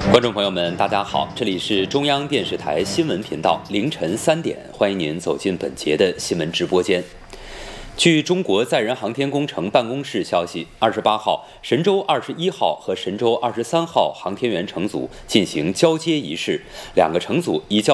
观众朋友们，大家好，这里是中央电视台新闻频道，凌晨3点，欢迎您走进本节的新闻直播间。据中国载人航天工程办公室消息，28号，神舟21号和神舟23号航天员乘组进行交接仪式，两个乘组一较